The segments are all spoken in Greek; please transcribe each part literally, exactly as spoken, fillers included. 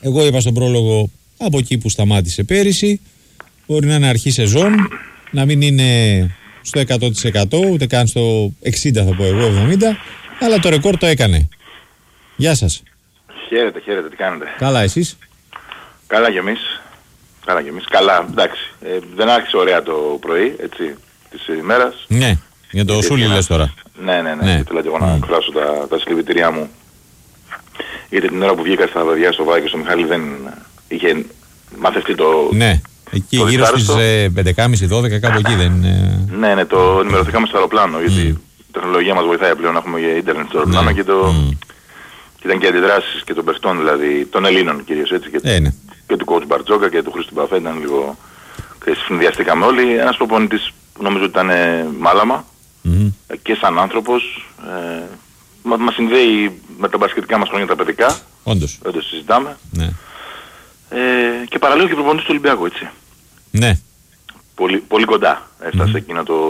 Εγώ είπα στον πρόλογο από εκεί που σταμάτησε πέρυσι. Μπορεί να είναι αρχή σεζόν, να μην είναι στο εκατό τοις εκατό, ούτε καν στο εξήντα θα πω εγώ, εβδομήντα, αλλά το ρεκόρ το έκανε. Γεια σας. Χαίρετε, χαίρετε, τι κάνετε? Καλά, εσείς? Καλά κι εμείς. Καλά κι εμείς. Καλά, εντάξει. Ε, δεν άρχισε ωραία το πρωί, έτσι, της ημέρας. Ναι, για το Σούλη λες τώρα. Ναι, ναι, ναι. ναι. Ήθελα και εγώ να εκφράσω τα, τα συλληπιτήριά μου. Γιατί την ώρα που βγήκα στα παιδιά στο Βάκη και στο Μιχάλη δεν είχε μαθευτεί το... Ναι, εκεί το γύρω στις πέντε και μισή δώδεκα κάπου εκεί δεν... Ναι, ναι, το ενημερωθήκαμε στο αεροπλάνο, mm. γιατί η τεχνολογία μας βοηθάει πλέον να έχουμε ίντερνετ στο αεροπλάνο ναι. και το... Mm. Και ήταν και αντιδράσεις και των παιχτών, δηλαδή των Ελλήνων κυρίως έτσι, και, ε, ναι. και του coach Μπαρτζόκα και του Χρήστου Μπαφέ, ήταν λίγο... και συνδυαστήκαμε όλοι. Ένας προπονητής που νομίζω ότι ήταν ε, μάλαμα mm. και σαν άνθρωπος. Ε, μα, μας συνδέει με τα μπασκετικά μας χρόνια τα παιδικά. Όντως. Δεν το συζητάμε. Ναι. Ε, και παραλίγο και προπονητής του Ολυμπιακού, έτσι. Ναι. Πολύ, πολύ κοντά έφτασε mm. εκείνο το,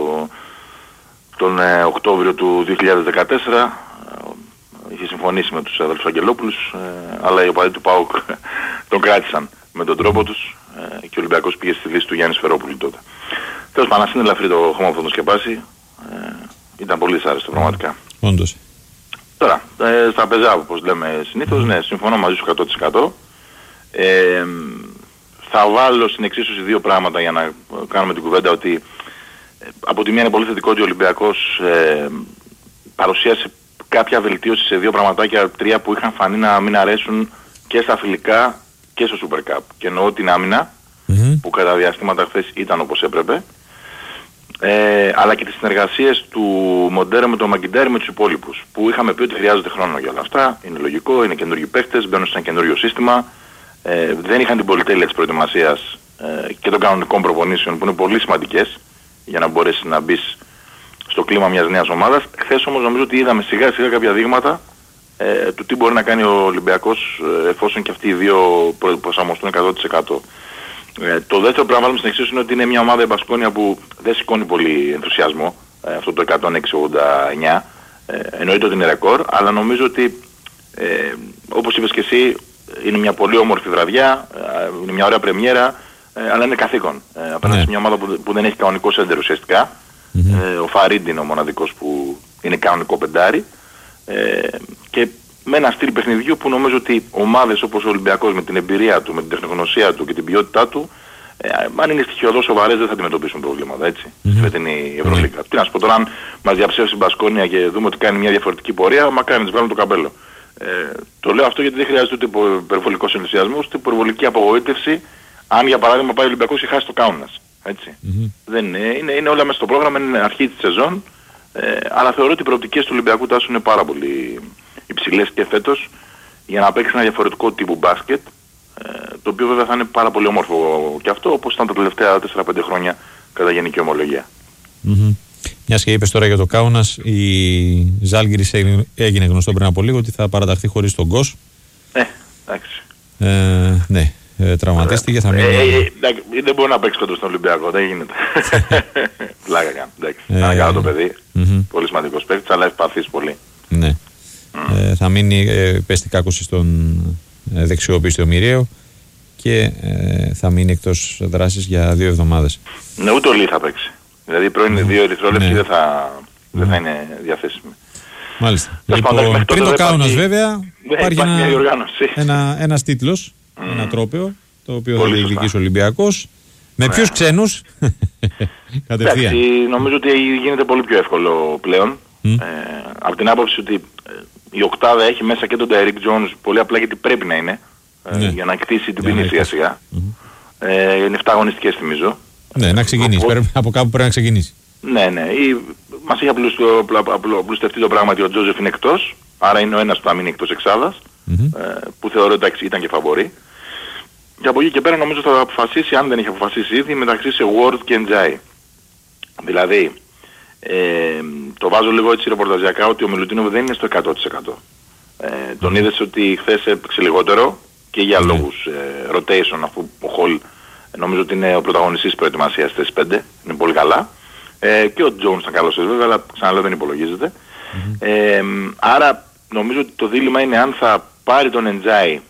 τον ε, Οκτώβριο του δύο χιλιάδες δεκατέσσερα. Είχε συμφωνήσει με τους αδελφούς Αγγελόπουλους, ε, αλλά οι οπαδοί του ΠΑΟΚ τον κράτησαν με τον τρόπο τους ε, και ο Ολυμπιακός πήγε στη λύση του Γιάννη Σφερόπουλου τότε. Τέλος πάντων, ας είναι ελαφρύ το χώμα που θα τον σκεπάσει. Ε, ήταν πολύ δυσάρεστο πραγματικά. Όντως. Τώρα, ε, στα πεζά, όπως λέμε συνήθως, ναι, συμφωνώ μαζί σου εκατό τοις εκατό. Ε, θα βάλω στην εξίσωση δύο πράγματα για να κάνουμε την κουβέντα, ότι ε, από τη μία είναι πολύ θετικό ότι ο Ολυμπιακός ε, παρουσίασε κάποια βελτίωση σε δύο πραγματάκια, τρία που είχαν φανεί να μην αρέσουν και στα φιλικά και στο Super Cup. Και εννοώ την άμυνα, mm-hmm. που κατά διαστήματα χθες ήταν όπως έπρεπε, ε, αλλά και τις συνεργασίες του Μοντέρα με τον Μαγκιντέρ με τους υπόλοιπους, που είχαμε πει ότι χρειάζεται χρόνο για όλα αυτά. Είναι λογικό, είναι καινούργιοι παίχτες, μπαίνουν σε ένα καινούργιο σύστημα, ε, δεν είχαν την πολυτέλεια της προετοιμασίας ε, και των κανονικών προπονήσεων που είναι πολύ σημαντικές για να μπορέσει να μπεις στο κλίμα μιας νέας ομάδας. Χθες όμως νομίζω ότι είδαμε σιγά σιγά κάποια δείγματα ε, του τι μπορεί να κάνει ο Ολυμπιακός ε, εφόσον και αυτοί οι δύο προσαρμοστούν εκατό τοις εκατό. Ε, το δεύτερο πράγμα που στην εξίσωση είναι ότι είναι μια ομάδα η Μπασκόνια που δεν σηκώνει πολύ ενθουσιασμό, ε, αυτό το εκατόν έξι ογδόντα εννιά. Ε, εννοείται ότι είναι ρεκόρ, αλλά νομίζω ότι ε, όπως είπες και εσύ είναι μια πολύ όμορφη βραδιά, ε, είναι μια ωραία πρεμιέρα, ε, αλλά είναι καθήκον. Ε, απέναντι ναι. σε μια ομάδα που, που δεν έχει κανονικό σέντερ ουσιαστικά. Mm-hmm. Ε, ο Φαρίντι είναι ο μοναδικός που είναι κανονικό πεντάρι ε, και με ένα στυλ παιχνιδιού που νομίζω ότι ομάδες όπως ο Ολυμπιακός με την εμπειρία του, με την τεχνογνωσία του και την ποιότητά του, ε, αν είναι στοιχειοδός σοβαρές δεν θα αντιμετωπίσουν προβλήματα, έτσι, mm-hmm. στη φετινή Ευρωλίγκα. Mm-hmm. Τι να σου πω τώρα, αν μας διαψεύσει η Μπασκόνια και δούμε ότι κάνει μια διαφορετική πορεία, μακάρι να της βγάλουμε το καπέλο. Ε, το λέω αυτό γιατί δεν χρειάζεται ούτε υπερβολικός ενθουσιασμός, ούτε υπερβολική απογοήτευση, αν για παράδειγμα πάει ο Ολυμπιακός και χάσει το Κάουνας. Έτσι. Mm-hmm. Δεν είναι, είναι, είναι όλα μέσα στο πρόγραμμα, είναι αρχή της σεζόν, ε, αλλά θεωρώ ότι οι προοπτικές του Ολυμπιακού τάσου είναι πάρα πολύ υψηλές και φέτος για να παίξει ένα διαφορετικό τύπου μπάσκετ, ε, το οποίο βέβαια θα είναι πάρα πολύ όμορφο και αυτό, όπως ήταν τα τελευταία τέσσερα πέντε χρόνια κατά γενική ομολογία. Mm-hmm. Μιας και είπες τώρα για το Κάουνας, η Ζάλγκιρις έγινε γνωστό πριν από λίγο ότι θα παραταχθεί χωρίς τον Γκος. Ε, εντάξει. Ε, ναι. Ε, τραυματίστηκε, θα μείνει... Ε, ε, ε, δεν μπορεί να παίξει κοντά στον Ολυμπιακό, δεν γίνεται. Πλάκα κάνει, εντάξει. Ένα καλό το παιδί, mm-hmm. πολύ σημαντικός παίκτης, αλλά ευπαθής πολύ. Ναι. Mm. Ε, θα μείνει ε, πέστη κάκωση στον ε, δεξιό πίστιο Μοιραίο και ε, θα μείνει εκτός δράσης για δύο εβδομάδες. Ναι, ούτε ο Λί θα παίξει. Δηλαδή οι πρώην mm. δύο ερυθρόλεπτοι ναι. δεν, θα, mm. δεν θα είναι διαθέσιμοι. Μάλιστα. Λοιπόν, λοιπόν, πριν το Κάουνας βέβαια υπάρχει, υπάρχει ένα, ένα, ένας τίτλος. Mm. Ένα τρόπαιο το οποίο πολύ θα διεκδικήσει ο Ολυμπιακός. Με ναι. ποιους ξένους? Κατευθείαν. Εντάξει, νομίζω ότι γίνεται πολύ πιο εύκολο πλέον. Mm. Ε, από την άποψη ότι ε, η οκτάδα έχει μέσα και τον Derrick Jones πολύ απλά γιατί πρέπει να είναι ε, ναι. για να κτίσει την ποινή σιγά σιγά. Mm-hmm. Ε, είναι εφτά αγωνιστικές θυμίζω. Ναι, να ξεκινήσει. Πρέπει, από κάπου πρέπει να ξεκινήσει. Ναι, ναι. Η, μας έχει απλουστευτεί το πράγμα ότι ο Τζόζεφ είναι εκτός. Άρα είναι ο ένας που θα μείνει εκτός εξάδας. Mm-hmm. Ε, που θεωρώ ότι ήταν και φαβορί. Και από εκεί και πέρα νομίζω θα αποφασίσει, αν δεν είχε αποφασίσει ήδη, μεταξύ σε Ward και Εντζάι. Δηλαδή, ε, το βάζω λίγο έτσι ρεπορταζιακά ότι ο Μιλουτίνοβ δεν είναι στο εκατό τοις εκατό. Ε, τον είδες ότι χθες έπαιξε λιγότερο και για λόγους ε, rotation, αφού ο Χολ νομίζω ότι είναι ο πρωταγωνιστής της προετοιμασίας στις πέντε, είναι πολύ καλά. Ε, και ο Jones ήταν καλός βέβαια, αλλά ξαναλέω δεν υπολογίζεται. Mm-hmm. Ε, άρα νομίζω ότι το δίλημμα είναι αν θα πάρει τον Εντζάι